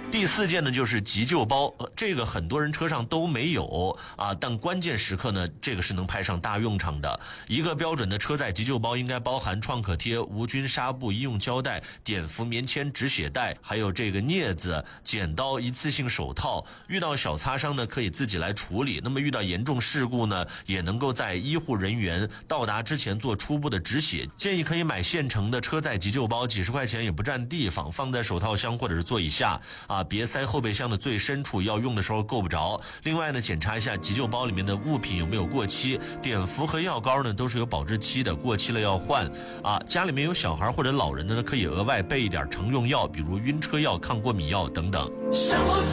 第4件呢就是急救包，这个很多人车上都没有啊，但关键时刻呢，这个是能派上大用场的。一个标准的车载急救包应该包含创可贴、无菌纱布、医用胶带、碘伏棉签、止血带，还有这个镊子、剪刀、一次性手套。遇到小擦伤呢，可以自己来处理。那么遇到严重事故呢，也能够在医护人员到达之前做初步的止血。建议可以买现成的车载急救包，几十块钱也不占地方，放在手套箱或者是座椅下啊，别塞后备箱的最深处，要用的时候够不着。另外呢，检查一下急救包里面的物品有没有过期，碘伏和药膏呢都是有保质期的，过期了要换啊。家里面有小孩或者老人的呢，可以额外备一点常用药，比如晕车药、抗过敏药等等。